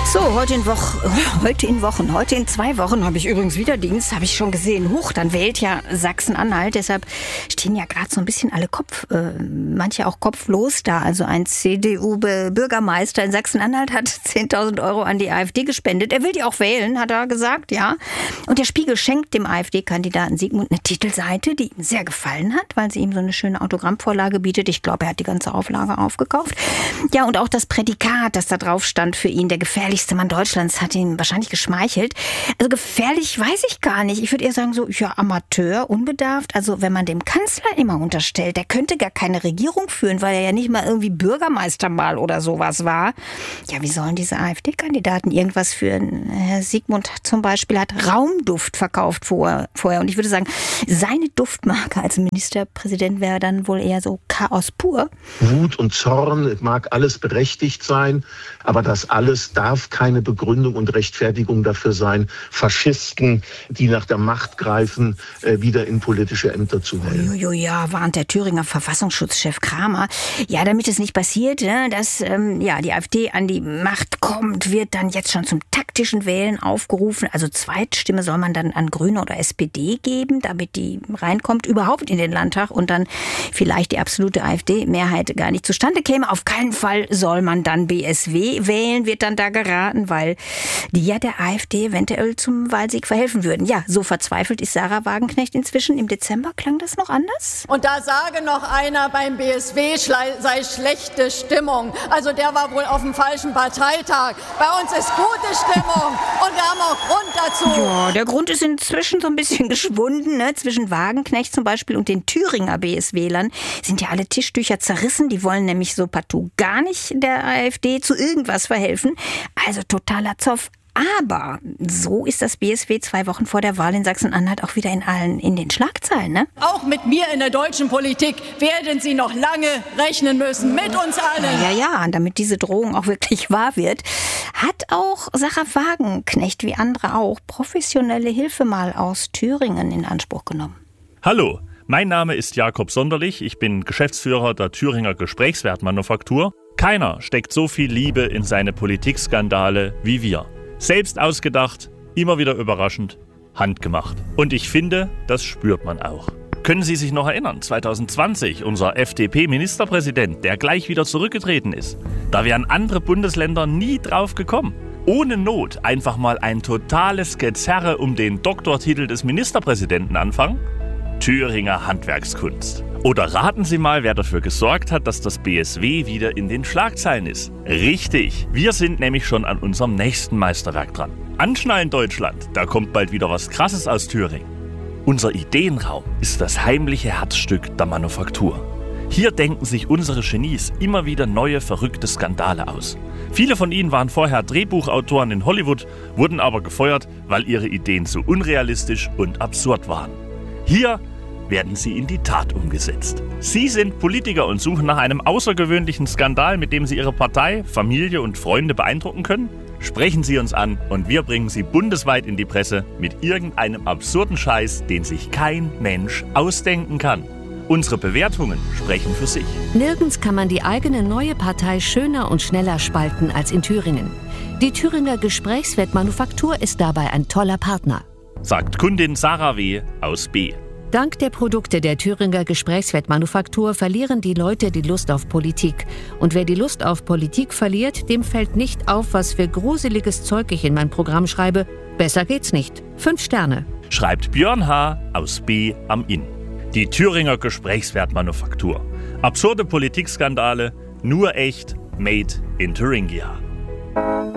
So, heute in 2 Wochen habe ich übrigens wieder Dienst, habe ich schon gesehen. Huch, dann wählt ja Sachsen-Anhalt, deshalb stehen ja gerade so ein bisschen alle manche auch kopflos da. Also ein CDU-Bürgermeister in Sachsen-Anhalt hat 10.000 Euro an die AfD gespendet. Er will die auch wählen, hat er gesagt, ja. Und der Spiegel schenkt dem AfD-Kandidaten Sigmund eine Titelseite, die ihm sehr gefallen hat, weil sie ihm so eine schöne Autogrammvorlage bietet. Ich glaube, er hat die ganze Auflage aufgekauft. Ja, und auch das Prädikat, das da drauf stand für ihn, der gefährlichste Mann Deutschlands, hat ihn wahrscheinlich geschmeichelt. Also gefährlich weiß ich gar nicht. Ich würde eher sagen so, ja, Amateur, unbedarft. Also wenn man dem Kanzler immer unterstellt, der könnte gar keine Regierung führen, weil er ja nicht mal irgendwie Bürgermeister mal oder sowas war. Ja, wie sollen diese AfD-Kandidaten irgendwas führen? Herr Sigmund zum Beispiel hat Raumduft verkauft vorher. Und ich würde sagen, seine Duftmarke als Ministerpräsident wäre dann wohl eher so Chaos pur. Wut und Zorn, mag alles berechtigt sein, aber das alles darf keine Begründung und Rechtfertigung dafür sein, Faschisten, die nach der Macht greifen, wieder in politische Ämter zu wählen. Ja, warnt der Thüringer Verfassungsschutzchef Kramer. Ja, damit es nicht passiert, dass die AfD an die Macht kommt, wird dann jetzt schon zum taktischen Wählen aufgerufen. Also Zweitstimme soll man dann an Grüne oder SPD geben, damit die reinkommt überhaupt in den Landtag und dann vielleicht die absolute AfD-Mehrheit gar nicht zustande käme. Auf keinen Fall soll man dann BSW wählen, wird dann da geraten, weil die ja der AfD eventuell zum Wahlsieg verhelfen würden. Ja, so verzweifelt ist Sarah Wagenknecht inzwischen. Im Dezember klang das noch anders? Und da sage noch einer, beim BSW sei schlechte Stimmung. Also der war wohl auf dem falschen Parteitag. Bei uns ist gute Stimmung und wir haben auch Grund dazu. Ja, der Grund ist inzwischen so ein bisschen geschwunden. Ne? Zwischen Wagenknecht zum Beispiel und den Thüringer BSWlern sind ja alle Tischtücher zerrissen. Die wollen nämlich so partout gar nicht der AfD zu irgendwas verhelfen. Also totaler Zoff. Aber so ist das BSW 2 Wochen vor der Wahl in Sachsen-Anhalt auch wieder in den Schlagzeilen, ne? Auch mit mir in der deutschen Politik werden Sie noch lange rechnen müssen, mit uns allen. Ja, damit diese Drohung auch wirklich wahr wird, hat auch Sarah Wagenknecht, wie andere auch, professionelle Hilfe mal aus Thüringen in Anspruch genommen. Hallo, mein Name ist Jakob Sonderlich, ich bin Geschäftsführer der Thüringer Gesprächswertmanufaktur. Keiner steckt so viel Liebe in seine Politikskandale wie wir. Selbst ausgedacht, immer wieder überraschend, handgemacht. Und ich finde, das spürt man auch. Können Sie sich noch erinnern, 2020, unser FDP-Ministerpräsident, der gleich wieder zurückgetreten ist. Da wären andere Bundesländer nie drauf gekommen. Ohne Not einfach mal ein totales Gezerre um den Doktortitel des Ministerpräsidenten anfangen? Thüringer Handwerkskunst. Oder raten Sie mal, wer dafür gesorgt hat, dass das BSW wieder in den Schlagzeilen ist. Richtig, wir sind nämlich schon an unserem nächsten Meisterwerk dran. Anschnallen Deutschland, da kommt bald wieder was Krasses aus Thüringen. Unser Ideenraum ist das heimliche Herzstück der Manufaktur. Hier denken sich unsere Genies immer wieder neue, verrückte Skandale aus. Viele von ihnen waren vorher Drehbuchautoren in Hollywood, wurden aber gefeuert, weil ihre Ideen zu unrealistisch und absurd waren. Hier werden sie in die Tat umgesetzt. Sie sind Politiker und suchen nach einem außergewöhnlichen Skandal, mit dem Sie Ihre Partei, Familie und Freunde beeindrucken können? Sprechen Sie uns an und wir bringen Sie bundesweit in die Presse mit irgendeinem absurden Scheiß, den sich kein Mensch ausdenken kann. Unsere Bewertungen sprechen für sich. Nirgends kann man die eigene neue Partei schöner und schneller spalten als in Thüringen. Die Thüringer Gesprächswertmanufaktur ist dabei ein toller Partner, sagt Kundin Sarah W. aus B. Dank der Produkte der Thüringer Gesprächswertmanufaktur verlieren die Leute die Lust auf Politik. Und wer die Lust auf Politik verliert, dem fällt nicht auf, was für gruseliges Zeug ich in mein Programm schreibe. Besser geht's nicht. 5 Sterne. Schreibt Björn H. aus B. am Inn. Die Thüringer Gesprächswertmanufaktur. Absurde Politikskandale, nur echt, made in Thuringia.